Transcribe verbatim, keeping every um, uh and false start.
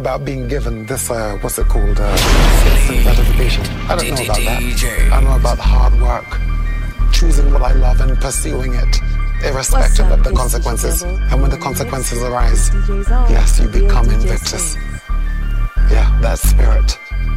about being given this, uh, what's it called, uh, instant gratification. I don't know about that. I know about hard work, choosing what I love and pursuing it, irrespective of the consequences. And when the consequences arise, yes, you become Invictus. Yeah, that spirit.